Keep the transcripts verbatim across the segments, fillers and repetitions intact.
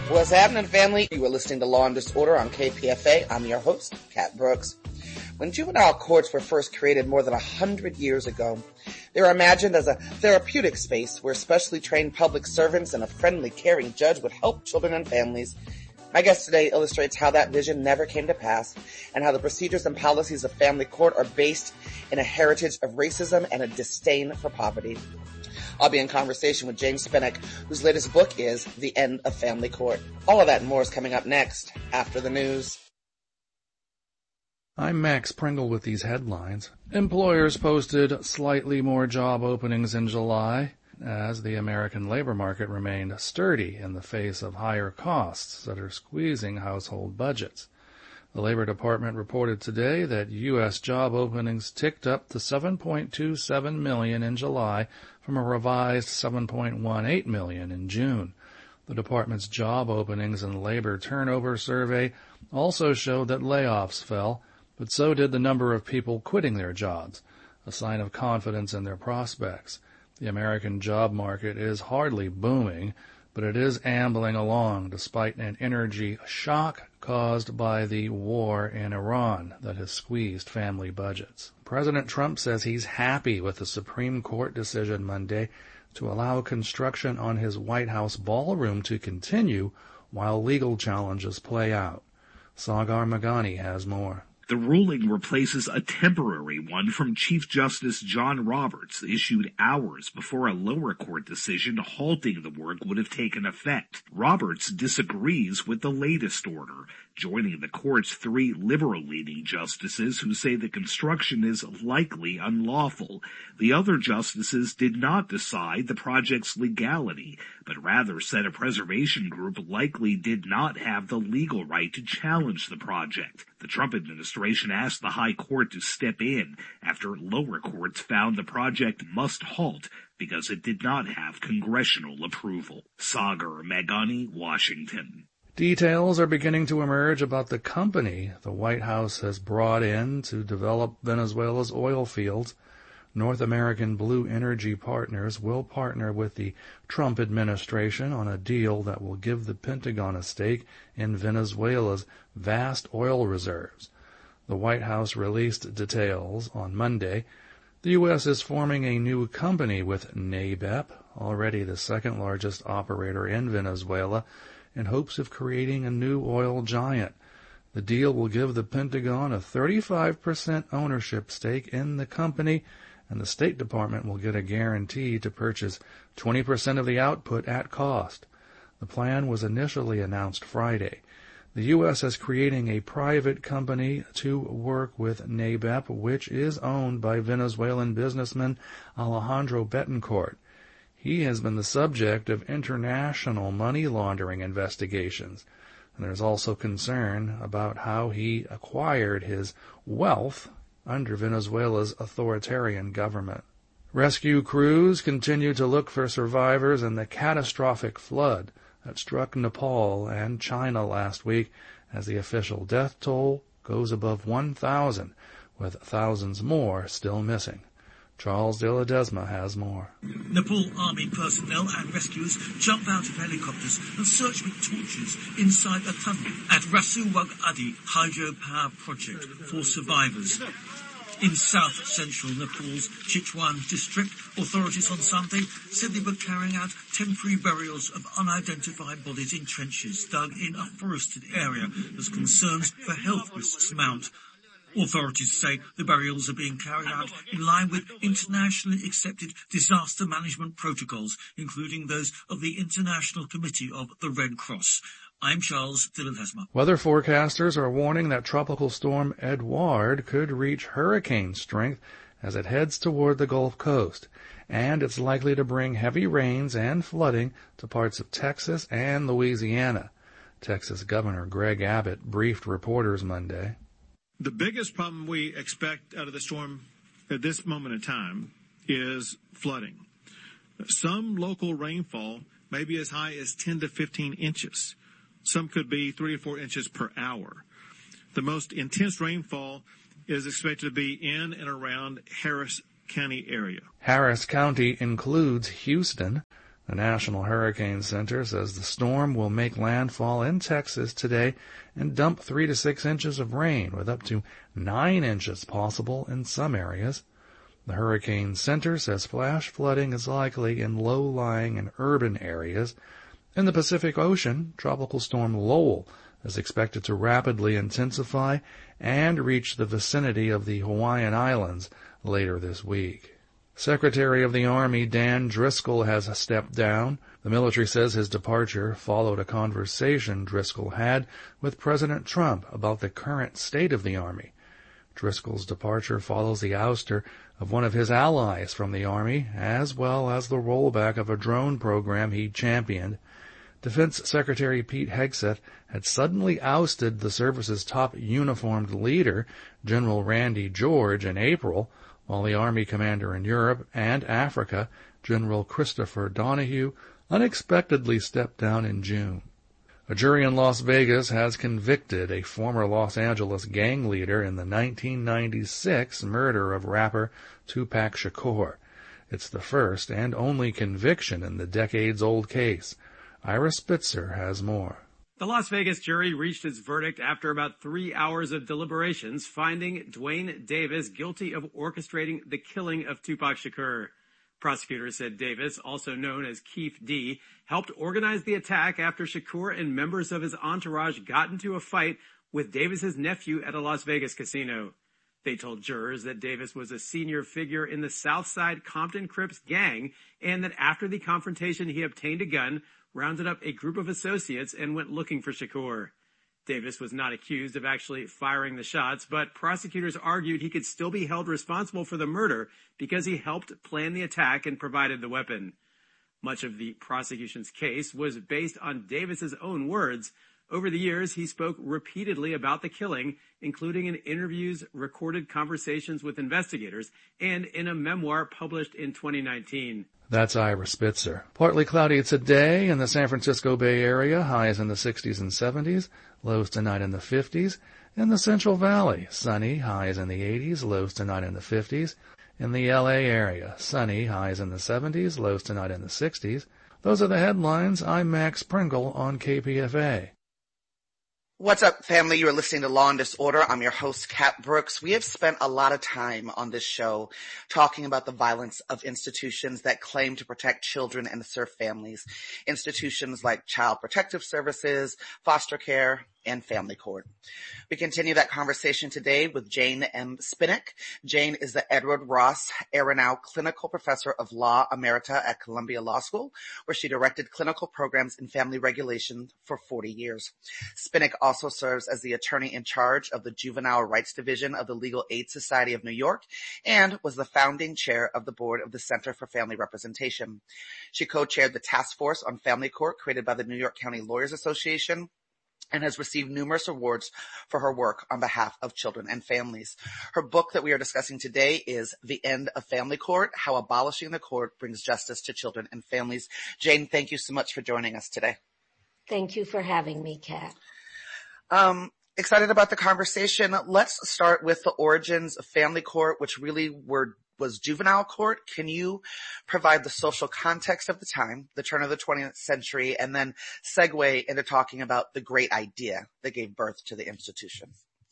What's happening, family? You are listening to Law and Disorder on K P F A. I'm your host, Kat Brooks. When juvenile courts were first created more than a hundred years ago, they were imagined as a therapeutic space where specially trained public servants and a friendly, caring judge would help children and families. My guest today illustrates how that vision never came to pass and how the procedures and policies of family court are based in a heritage of racism and a disdain for poverty. I'll be in conversation with James Spinnock, whose latest book is The End of Family Court. All of that and more is coming up next, after the news. I'm Max Pringle with these headlines. Employers posted slightly more job openings in July as the American labor market remained sturdy in the face of higher costs that are squeezing household budgets. The Labor Department reported today that U S job openings ticked up to seven point two seven million in July from a revised seven point one eight million in June. The department's job openings and labor turnover survey also showed that layoffs fell, but so did the number of people quitting their jobs, a sign of confidence in their prospects. The American job market is hardly booming, but it is ambling along despite an energy shock caused by the war in Iran that has squeezed family budgets. President Trump says he's happy with the Supreme Court decision Monday to allow construction on his White House ballroom to continue while legal challenges play out. Sagar Meghani has more. The ruling replaces a temporary one from Chief Justice John Roberts, issued hours before a lower court decision halting the work would have taken effect. Roberts disagrees with the latest order, joining the court's three liberal-leaning justices who say the construction is likely unlawful. The other justices did not decide the project's legality, but rather said a preservation group likely did not have the legal right to challenge the project. The Trump administration asked the High Court to step in after lower courts found the project must halt because it did not have congressional approval. Sagar Meghani, Washington. Details are beginning to emerge about the company the White House has brought in to develop Venezuela's oil fields. North American Blue Energy Partners will partner with the Trump administration on a deal that will give the Pentagon a stake in Venezuela's vast oil reserves. The White House released details on Monday. The U S is forming a new company with N A B E P, already the second largest operator in Venezuela, in hopes of creating a new oil giant. The deal will give the Pentagon a thirty-five percent ownership stake in the company, and the State Department will get a guarantee to purchase twenty percent of the output at cost. The plan was initially announced Friday. The U S is creating a private company to work with N A B E P, which is owned by Venezuelan businessman Alejandro Betancourt. He has been the subject of international money laundering investigations, and there's also concern about how he acquired his wealth under Venezuela's authoritarian government. Rescue crews continue to look for survivors in the catastrophic flood that struck Nepal and China last week, as the official death toll goes above one thousand, with thousands more still missing. Charles de Ledesma has more. Nepal Army personnel and rescuers jump out of helicopters and search with torches inside a tunnel at Rasuwag Adi hydropower project for survivors. In south-central Nepal's Chitwan district, authorities on Sunday said they were carrying out temporary burials of unidentified bodies in trenches dug in a forested area as concerns for health risks mount. Authorities say the burials are being carried out in line with internationally accepted disaster management protocols, including those of the International Committee of the Red Cross. I'm Charles de Ledesma. Weather forecasters are warning that Tropical Storm Edouard could reach hurricane strength as it heads toward the Gulf Coast, and it's likely to bring heavy rains and flooding to parts of Texas and Louisiana. Texas Governor Greg Abbott briefed reporters Monday. The biggest problem we expect out of the storm at this moment in time is flooding. Some local rainfall may be as high as ten to fifteen inches. Some could be three or four inches per hour. The most intense rainfall is expected to be in and around Harris County area. Harris County includes Houston. The National Hurricane Center says the storm will make landfall in Texas today and dump three to six inches of rain, with up to nine inches possible in some areas. The Hurricane Center says flash flooding is likely in low-lying and urban areas. In the Pacific Ocean, Tropical Storm Lowell is expected to rapidly intensify and reach the vicinity of the Hawaiian Islands later this week. Secretary of the Army Dan Driscoll has stepped down. The military says his departure followed a conversation Driscoll had with President Trump about the current state of the Army. Driscoll's departure follows the ouster of one of his allies from the Army, as well as the rollback of a drone program he championed. Defense Secretary Pete Hegseth had suddenly ousted the service's top uniformed leader, General Randy George, in April, while the Army commander in Europe and Africa, General Christopher Donahue, unexpectedly stepped down in June. A jury in Las Vegas has convicted a former Los Angeles gang leader in the nineteen ninety-six murder of rapper Tupac Shakur. It's the first and only conviction in the decades-old case. Ira Spitzer has more. The Las Vegas jury reached its verdict after about three hours of deliberations, finding Dwayne Davis guilty of orchestrating the killing of Tupac Shakur. Prosecutors said Davis, also known as Keith D., helped organize the attack after Shakur and members of his entourage got into a fight with Davis's nephew at a Las Vegas casino. They told jurors that Davis was a senior figure in the Southside Compton Crips gang and that after the confrontation he obtained a gun, rounded up a group of associates, and went looking for Shakur. Davis was not accused of actually firing the shots, but prosecutors argued he could still be held responsible for the murder because he helped plan the attack and provided the weapon. Much of the prosecution's case was based on Davis's own words. Over the years, he spoke repeatedly about the killing, including in interviews, recorded conversations with investigators, and in a memoir published in twenty nineteen. That's Ira Spitzer. Partly cloudy today in the San Francisco Bay Area, highs in the sixties and seventies, lows tonight in the fifties. In the Central Valley, sunny, highs in the eighties, lows tonight in the fifties. In the L A area, sunny, highs in the seventies, lows tonight in the sixties. Those are the headlines. I'm Max Pringle on K P F A. What's up, family? You are listening to Law and Disorder. I'm your host, Kat Brooks. We have spent a lot of time on this show talking about the violence of institutions that claim to protect children and serve families. Institutions like Child Protective Services, foster care, and family court. We continue that conversation today with Jane M. Spinek. Jane is the Edward Ross Aronow Clinical Professor of Law Emerita at Columbia Law School, where she directed clinical programs in family regulation for forty years. Spinek also serves as the attorney in charge of the Juvenile Rights Division of the Legal Aid Society of New York and was the founding chair of the board of the Center for Family Representation. She co-chaired the task force on family court created by the New York County Lawyers Association and has received numerous awards for her work on behalf of children and families. Her book that we are discussing today is The End of Family Court, How Abolishing the Court Brings Justice to Children and Families. Jane, thank you so much for joining us today. Thank you for having me, Kat. Um, excited about the conversation. Let's start with the origins of family court, which really were was juvenile court. Can you provide the social context of the time, the turn of the twentieth century, and then segue into talking about the great idea that gave birth to the institution?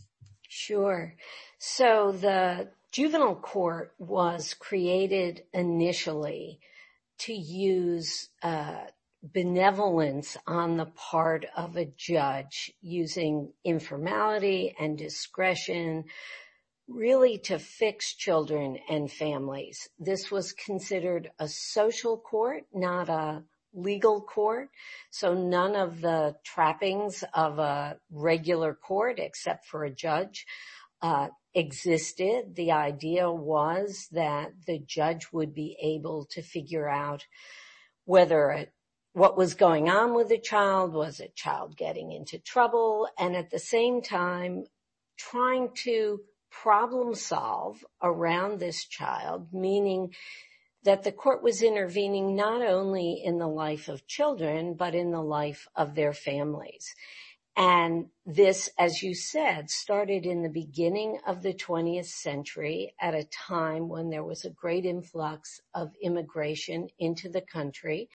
Sure. So the juvenile court was created initially to use uh, benevolence on the part of a judge using informality and discretion really to fix children and families. This was considered a social court, not a legal court. So none of the trappings of a regular court, except for a judge, uh, existed. The idea was that the judge would be able to figure out whether it, what was going on with the child, was a child getting into trouble, and at the same time trying to problem solve around this child, meaning that the court was intervening not only in the life of children, but in the life of their families. And this, as you said, started in the beginning of the twentieth century at a time when there was a great influx of immigration into the country.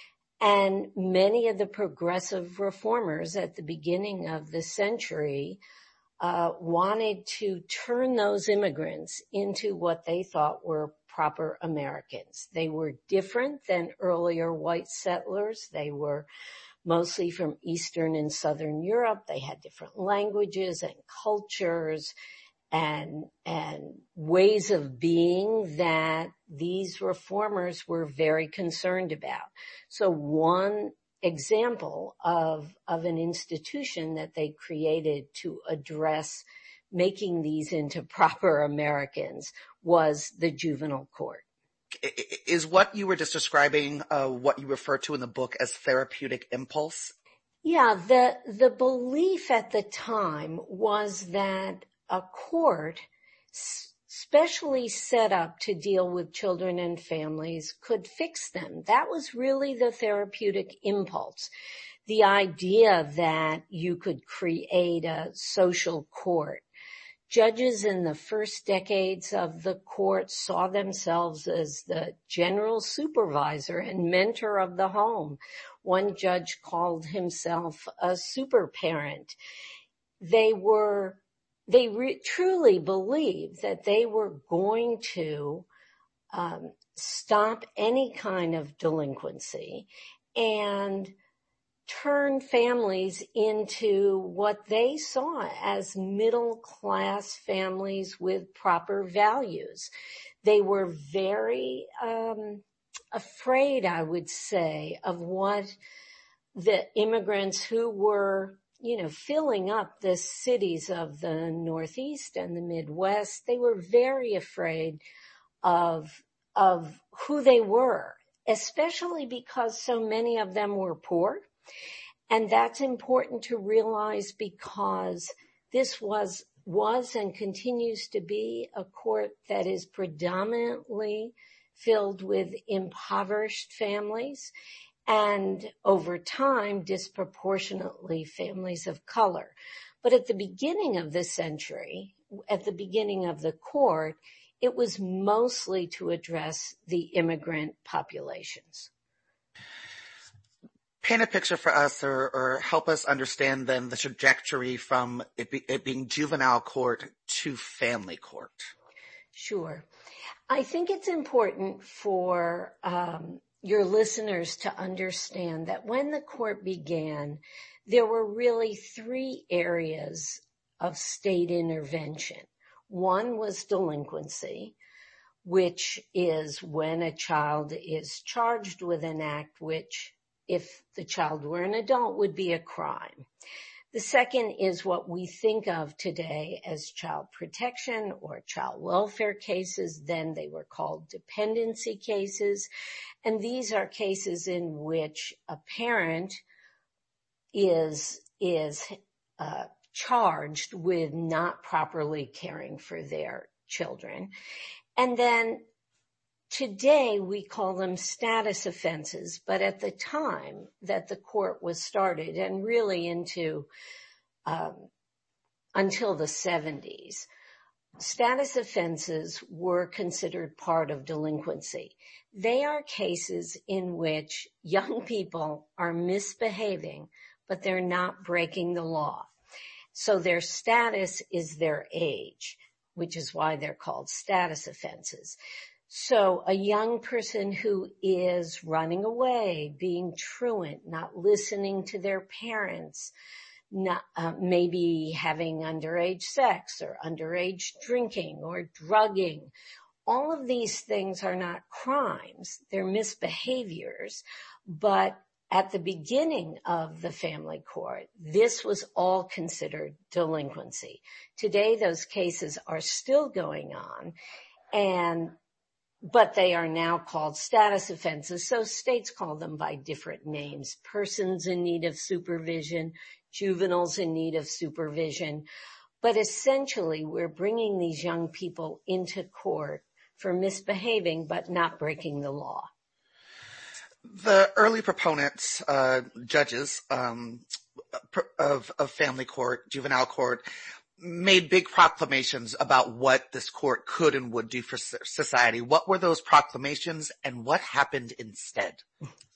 And many of the progressive reformers at the beginning of the century uh, wanted to turn those immigrants into what they thought were proper Americans. They were different than earlier white settlers. They were mostly from Eastern and Southern Europe. They had different languages and cultures and, and ways of being that these reformers were very concerned about. So one example of, of an institution that they created to address making these into proper Americans was the juvenile court. Is what you were just describing uh, what you refer to in the book as therapeutic impulse? Yeah, the the belief at the time was that a court specially set up to deal with children and families could fix them. That was really the therapeutic impulse. The idea that you could create a social court. Judges in the first decades of the court saw themselves as the general supervisor and mentor of the home. One judge called himself a super parent. They were, they re- truly believed that they were going to um, stop any kind of delinquency and turn families into what they saw as middle-class families with proper values. They were very um, afraid, I would say, of what the immigrants who were, you know, filling up the cities of the Northeast and the Midwest. They were very afraid of, of who they were, especially because so many of them were poor. And that's important to realize because this was, was and continues to be a court that is predominantly filled with impoverished families and over time disproportionately families of color. But at the beginning of the century, at the beginning of the court, it was mostly to address the immigrant populations. Paint a picture for us or, or help us understand then the trajectory from it, be, it being juvenile court to family court. Sure. I think it's important for um, your listeners to understand that when the court began, there were really three areas of state intervention. One was delinquency, which is when a child is charged with an act which, if the child were an adult, would be a crime. The second is what we think of today as child protection or child welfare cases. Then they were called dependency cases. And these are cases in which a parent is, is, uh, charged with not properly caring for their children. And then today we call them status offenses, but at the time that the court was started and really into um, until the seventies, status offenses were considered part of delinquency. They are cases in which young people are misbehaving, but they're not breaking the law. So their status is their age, which is why they're called status offenses. So a young person who is running away, being truant, not listening to their parents, not, uh, maybe having underage sex or underage drinking or drugging, all of these things are not crimes. They're misbehaviors. But at the beginning of the family court, this was all considered delinquency. Today, those cases are still going on, and but they are now called status offenses. So states call them by different names: persons in need of supervision, juveniles in need of supervision. But essentially, we're bringing these young people into court for misbehaving but not breaking the law. The early proponents, uh, judges, um, of, of family court, juvenile court, made big proclamations about what this court could and would do for society. What were those proclamations and what happened instead?